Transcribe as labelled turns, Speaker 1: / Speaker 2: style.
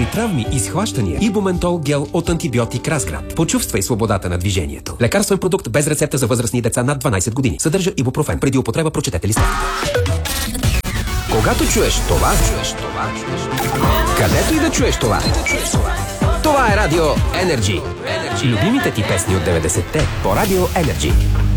Speaker 1: травми и схващания. Ибументол гел от антибиотик Разград. Почувствай свободата на движението. Лекарствен продукт без рецепта за възрастни деца над 12 години. Съдържа ибупрофен. Преди употреба прочетете листовките. Когато чуеш това, където и да чуеш това, това е Радио Енерджи. Любимите ти песни от 90-те по Радио Енерджи.